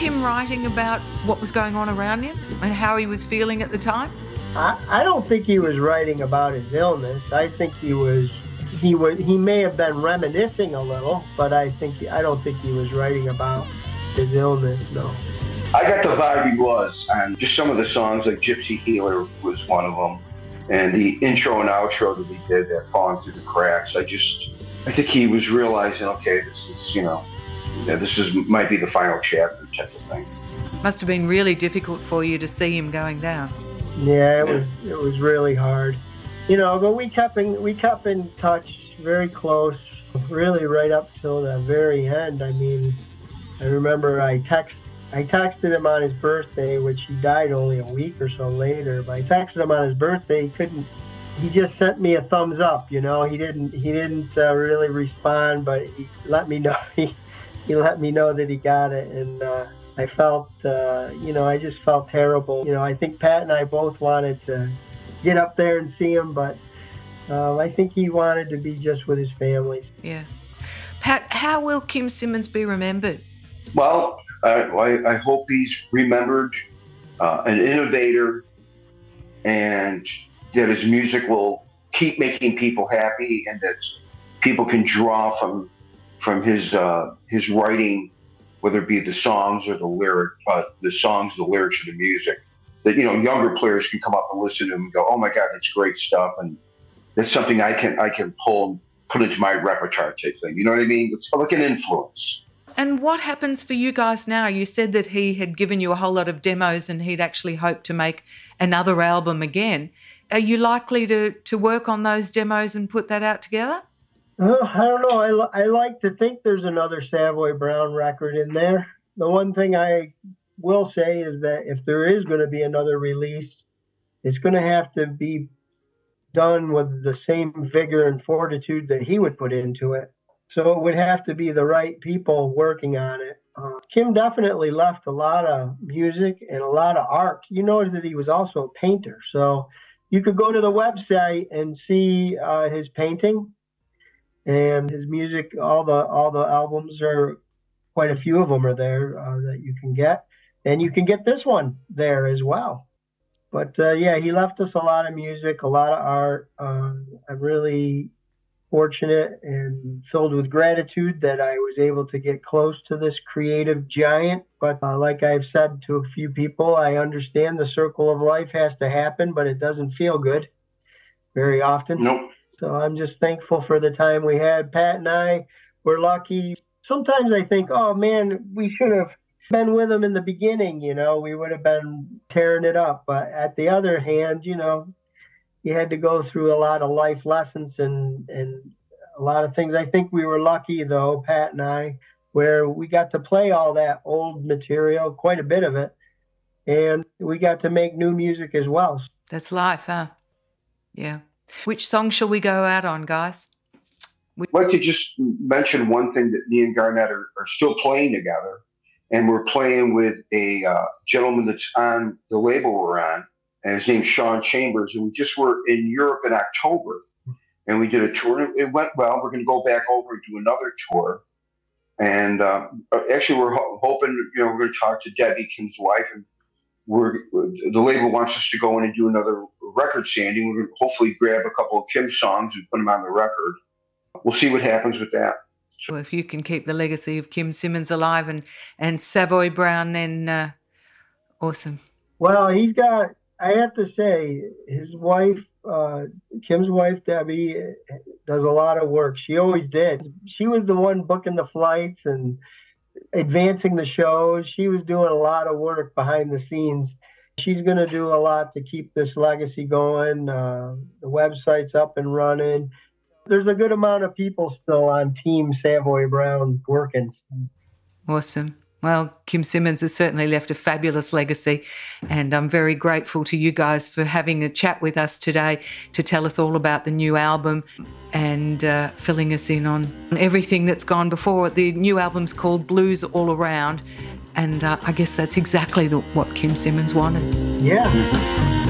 Kim writing about what was going on around him and how he was feeling at the time? I don't think he was writing about his illness. I think he may have been reminiscing a little, but I don't think he was writing about his illness, no. I got the vibe he was, and just some of the songs, like Gypsy Healer was one of them, and the intro and outro that we did, that Falling Through the Cracks. I think he was realizing, okay, this is, might be the final chapter type of thing. Must have been really difficult for you to see him going down. Yeah, it was really hard. But we kept in touch, very close, really right up till the very end. I mean, I remember I texted him on his birthday, which he died only a week or so later. But I texted him on his birthday. He just sent me a thumbs up. He didn't really respond, but he let me know. He let me know that he got it, and I felt, I just felt terrible. I think Pat and I both wanted to get up there and see him, but I think he wanted to be just with his family. Yeah. Pat, how will Kim Simmonds be remembered? Well, I hope he's remembered an innovator, and that his music will keep making people happy, and that people can draw from his writing, whether it be the songs or the lyrics or the music. That younger players can come up and listen to him and go, "Oh my God, that's great stuff," and that's something I can put into my repertoire type thing. You know what I mean? It's like an influence. And what happens for you guys now? You said that he had given you a whole lot of demos and he'd actually hoped to make another album again. Are you likely to work on those demos and put that out together? Well, I don't know. I like to think there's another Savoy Brown record in there. The one thing I will say is that if there is going to be another release, it's going to have to be done with the same vigor and fortitude that he would put into it. So it would have to be the right people working on it. Kim definitely left a lot of music and a lot of art. You notice that he was also a painter. So you could go to the website and see his painting and his music. All the albums are, quite a few of them are there that you can get. And you can get this one there as well. But he left us a lot of music, a lot of art. I'm really fortunate and filled with gratitude that I was able to get close to this creative giant. But like I've said to a few people, I understand the circle of life has to happen, but it doesn't feel good very often. Nope. So I'm just thankful for the time we had. Pat and I were lucky. Sometimes I think, oh man, we should have been with him in the beginning, we would have been tearing it up. But at the other hand, you had to go through a lot of life lessons and a lot of things. I think we were lucky, though, Pat and I, where we got to play all that old material, quite a bit of it, and we got to make new music as well. That's life, huh? Yeah. Which song shall we go out on, guys? I'd like to just mention one thing, that me and Garnett are still playing together, and we're playing with a gentleman that's on the label we're on. And his name's Sean Chambers, and we just were in Europe in October, and we did a tour. It went well. We're going to go back over and do another tour, and actually, we're hoping, we're going to talk to Debbie, Kim's wife, and the label wants us to go in and do another record sanding. We're going to hopefully grab a couple of Kim's songs and put them on the record. We'll see what happens with that. Well, if you can keep the legacy of Kim Simmonds alive and Savoy Brown, then awesome. Well, I have to say, his wife, Kim's wife, Debbie, does a lot of work. She always did. She was the one booking the flights and advancing the shows. She was doing a lot of work behind the scenes. She's going to do a lot to keep this legacy going. The website's up and running. There's a good amount of people still on Team Savoy Brown working. Awesome. Well, Kim Simmonds has certainly left a fabulous legacy, and I'm very grateful to you guys for having a chat with us today to tell us all about the new album and filling us in on everything that's gone before. The new album's called Blues All Around, and I guess that's exactly what Kim Simmonds wanted. Yeah.